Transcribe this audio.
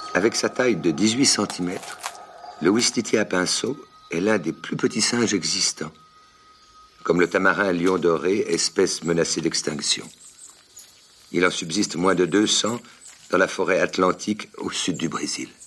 Avec sa taille de 18 cm, le ouistiti à pinceau est l'un des plus petits singes existants, comme le tamarin lion doré, espèce menacée d'extinction. Il en subsiste moins de 200 dans la forêt atlantique au sud du Brésil.